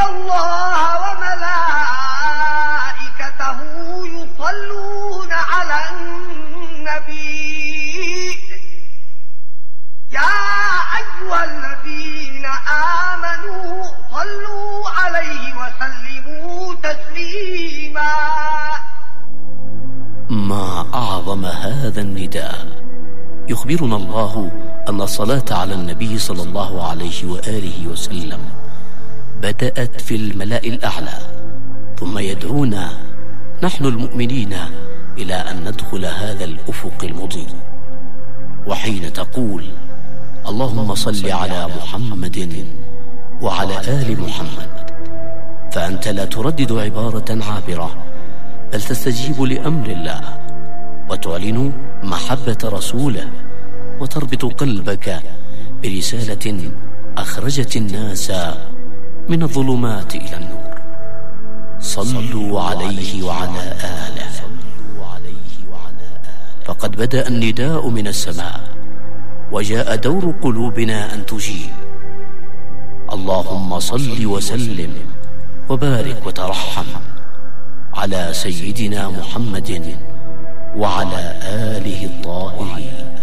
الله وملائكته يصلون على النبي يا أيها الذين آمنوا صلوا عليه وسلموا تسليما. ما أعظم هذا النداء. يخبرنا الله أن الصلاة على النبي صلى الله عليه وآله وسلم بدأت في الملأ الأعلى، ثم يدعونا نحن المؤمنين إلى أن ندخل هذا الأفق المضيء. وحين تقول اللهم صل على محمد وعلى آل محمد، فأنت لا تردد عبارة عابرة، بل تستجيب لأمر الله وتعلن محبة رسوله، وتربط قلبك برسالة أخرجت الناس من الظلمات إلى النور. صلوا عليه وعلى آله. فقد بدأ النداء من السماء، وجاء دور قلوبنا أن تجيب. اللهم صل وسلم وبارك وترحم على سيدنا محمد وعلى آله الطاهرين.